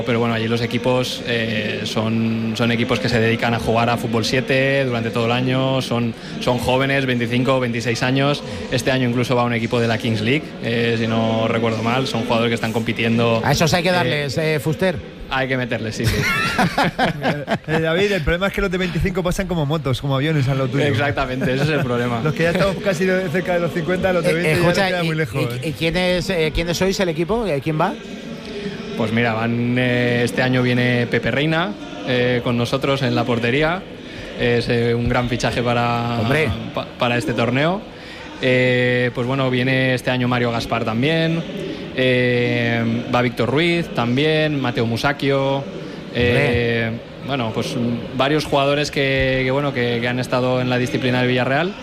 Pero bueno, allí los equipos son equipos que se dedican a jugar a fútbol 7 durante todo el año, son jóvenes, 25, 26 años. Este año incluso va un equipo de la Kings League, si no recuerdo mal, son jugadores que están compitiendo. A esos hay que darles, Fuster. Hay que meterles, sí. David, el problema es que los de 25 pasan como motos, como aviones al lado tuyo. Exactamente, ese es el problema. Los que ya estamos casi cerca de los 50, los de 20 ya nos quedan muy lejos. ¿Y quiénes sois el equipo? ¿Quién va? Pues mira, este año viene Pepe Reina con nosotros en la portería. Es un gran fichaje para este torneo. Pues bueno, viene este año Mario Gaspar también. Va Víctor Ruiz también, Mateo Musacchio. Bueno, pues varios jugadores que han estado en la disciplina del Villarreal.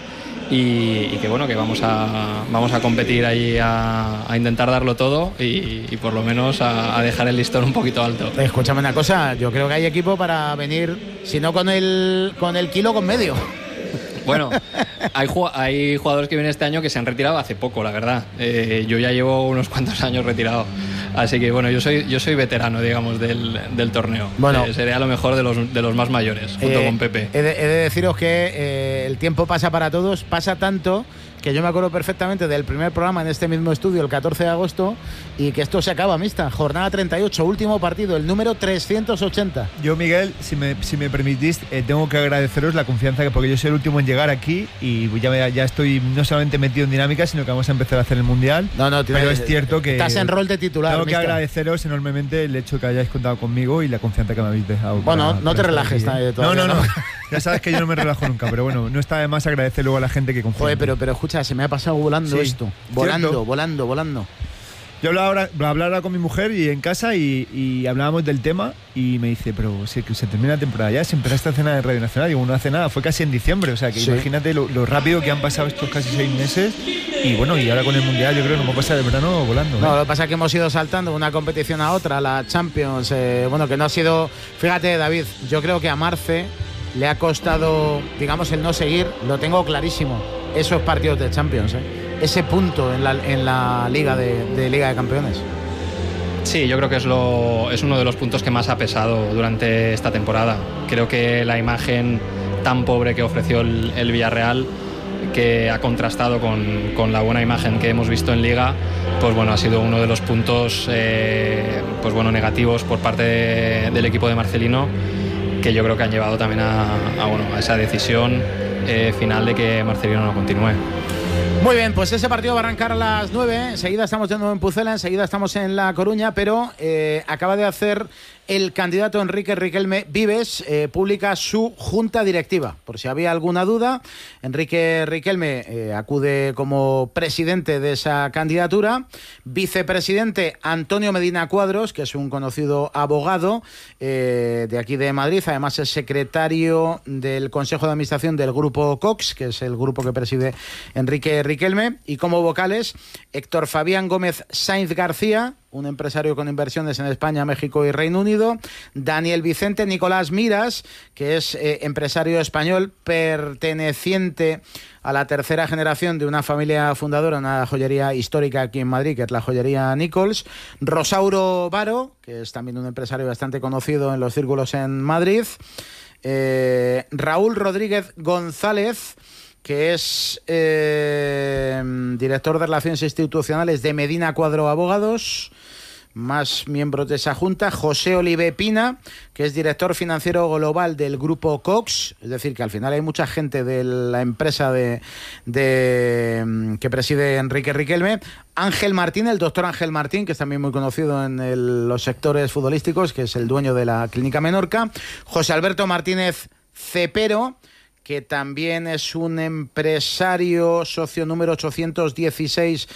Y que bueno, que vamos a competir ahí a intentar darlo todo y por lo menos a dejar el listón un poquito alto. Escúchame una cosa, yo creo que hay equipo para venir, si no con el kilo, con medio. Bueno, hay jugadores que vienen este año que se han retirado hace poco, la verdad. Yo ya llevo unos cuantos años retirado. Así que bueno, yo soy veterano, digamos, del torneo. Bueno, seré a lo mejor de los más mayores, junto con Pepe. He de deciros que el tiempo pasa para todos, pasa tanto que yo me acuerdo perfectamente del primer programa en este mismo estudio, el 14 de agosto, y que esto se acaba, mixta. Jornada 38, último partido, el número 380. Yo, Miguel, si me permitís, tengo que agradeceros la confianza, porque yo soy el último en llegar aquí y ya estoy no solamente metido en dinámica, sino que vamos a empezar a hacer el Mundial. Pero es cierto que estás en rol de titular. Tengo que agradeceros enormemente el hecho que hayáis contado conmigo y la confianza que me habéis dejado. Bueno, no te relajes todavía. No. Ya sabes que yo no me relajo nunca, pero bueno, no está de más agradecer luego a la gente que confía. Joder, pero escucha, se me ha pasado volando esto. Volando. Yo hablaba con mi mujer y en casa y hablábamos del tema y me dice, pero se termina la temporada ya, se empezaste a cenar en Radio Nacional. Digo, no hace nada, fue casi en diciembre, o sea que imagínate lo rápido que han pasado estos casi 6 meses y bueno, y ahora con el Mundial yo creo que nos va a pasar el verano volando. No, lo que pasa es que hemos ido saltando de una competición a otra, la Champions, que no ha sido... Fíjate, David, yo creo que a Marce le ha costado, digamos, el no seguir, lo tengo clarísimo, esos partidos de Champions, ese punto en la Liga de Liga de Campeones. Sí, yo creo que es uno de los puntos que más ha pesado durante esta temporada. Creo que la imagen tan pobre que ofreció el Villarreal, que ha contrastado con la buena imagen que hemos visto en Liga, pues bueno, ha sido uno de los puntos negativos por parte del equipo de Marcelino, que yo creo que han llevado también a esa decisión final de que Marcelino no continúe. Muy bien, pues ese partido va a arrancar a las 9. Enseguida estamos de nuevo en Pucela, enseguida estamos en La Coruña, pero acaba de hacer el candidato Enrique Riquelme Vives pública su junta directiva. Por si había alguna duda, Enrique Riquelme acude como presidente de esa candidatura. Vicepresidente Antonio Medina Cuadros, que es un conocido abogado de aquí de Madrid. Además es secretario del Consejo de Administración del Grupo Cox, que es el grupo que preside Enrique Riquelme. Y como vocales, Héctor Fabián Gómez Sainz García, un empresario con inversiones en España, México y Reino Unido. Daniel Vicente Nicolás Miras, que es empresario español perteneciente a la tercera generación de una familia fundadora, una joyería histórica aquí en Madrid, que es la joyería Nichols. Rosauro Varo, que es también un empresario bastante conocido en los círculos en Madrid. Raúl Rodríguez González, que es director de Relaciones Institucionales de Medina Cuadro Abogados. Más miembros de esa junta: José Olive Pina, que es director financiero global del Grupo Cox. Es decir, que al final hay mucha gente de la empresa que preside Enrique Riquelme. Ángel Martín, el doctor Ángel Martín, que es también muy conocido en los sectores futbolísticos, que es el dueño de la Clínica Menorca. José Alberto Martínez Cepero, que también es un empresario, socio número 816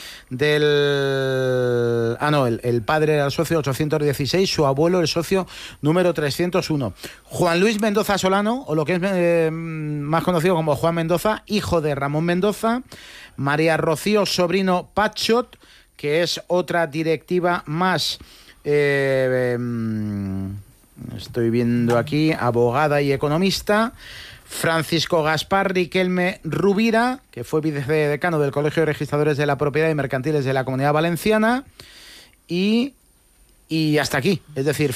el padre era el socio 816, su abuelo el socio número 301. Juan Luis Mendoza Solano, o lo que es más conocido como Juan Mendoza, hijo de Ramón Mendoza. María Rocío Sobrino Pachot, que es otra directiva más, estoy viendo aquí, abogada y economista. Francisco Gaspar Riquelme Rubira, que fue vicedecano del Colegio de Registradores de la Propiedad y Mercantiles de la Comunidad Valenciana, y hasta aquí. Es decir,